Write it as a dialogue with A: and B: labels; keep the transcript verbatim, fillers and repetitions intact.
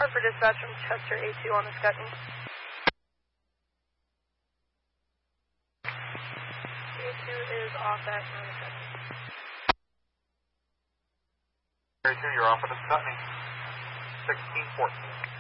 A: Hartford Dispatch from Chester A two on the Scutney. A two is off at nine seven.
B: A two, you're off at the Scutney. sixteen fourteen.